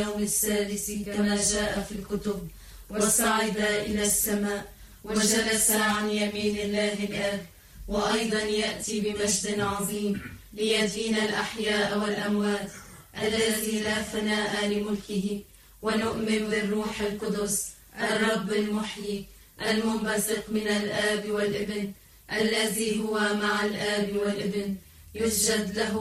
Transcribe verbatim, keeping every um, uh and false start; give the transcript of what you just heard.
اليوم السادس كما جاء في الكتب، وصعد إلى السماء وجلس عن يمين الله الآب، وأيضا يأتي بمجد عظيم ليدين الأحياء والأموات، الذي لا فناء لملكه. ونؤمن بالروح القدس الرب المحيي المنبثق من الآب والابن، الذي هو مع الآب والابن، يسجد له